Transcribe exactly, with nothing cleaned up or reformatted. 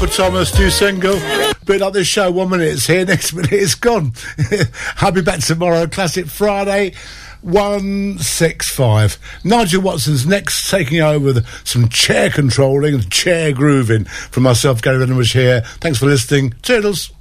for Thomas, new single. Bit like this show, one minute it's here, next minute it's gone. I'll be back tomorrow, Classic Friday, one six five. Nigel Watson's next, taking over with some chair controlling and chair grooving. From myself, Gary Reynolds here. Thanks for listening. Toodles.